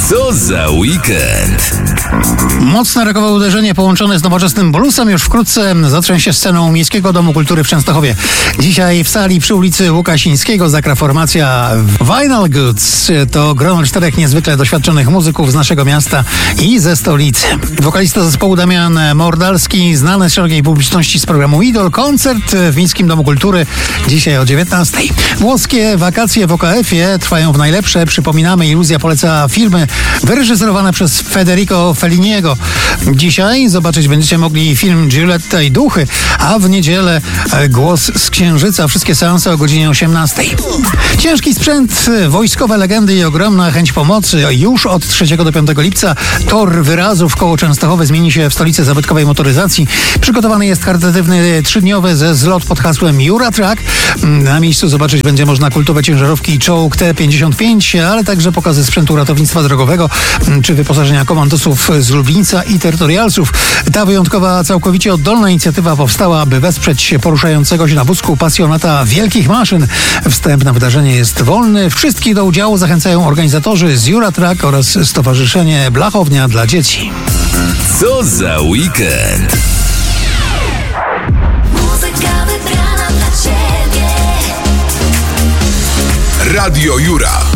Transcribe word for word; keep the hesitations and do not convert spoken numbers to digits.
Co za weekend? Mocne rockowe uderzenie połączone z nowoczesnym bluesem już wkrótce zatrzęsie sceną Miejskiego Domu Kultury w Częstochowie. Dzisiaj w sali przy ulicy Łukasińskiego zagra formacja Vinyl Goods. To grono czterech niezwykle doświadczonych muzyków z naszego miasta i ze stolicy. Wokalista zespołu Damian Mordalski, znany szerokiej publiczności z programu Idol. Koncert w Miejskim Domu Kultury dzisiaj o dziewiętnastej. Włoskie wakacje w O K F-ie trwają w najlepsze. Przypominamy, Iluzja poleca filmy wyreżyserowane przez Federico Felliniego. Dzisiaj zobaczyć będziecie mogli film Giulietta i Duchy, a w niedzielę Głos z Księżyca. Wszystkie seanse o godzinie osiemnastej. Ciężki sprzęt, wojskowe legendy i ogromna chęć pomocy. Już od trzeciego do piątego lipca tor wyrazów koło Częstochowy zmieni się w stolicy zabytkowej motoryzacji. Przygotowany jest charytatywny trzydniowy ze zlot pod hasłem Juratrack. Na miejscu zobaczyć będzie można kultowe ciężarówki czołg T pięćdziesiąt pięć, ale także pokazy sprzętu ratownictwa drogowego czy wyposażenia komandosów z Lublińca i terytorialców. Ta wyjątkowa, całkowicie oddolna inicjatywa powstała, aby wesprzeć poruszającego się na wózku pasjonata wielkich maszyn. Wstęp na wydarzenie jest wolny. Wszystkich do udziału zachęcają organizatorzy z Juratrack oraz Stowarzyszenie Blachownia dla Dzieci. Co za weekend? Muzyka wybrana dla Ciebie. Radio Jura.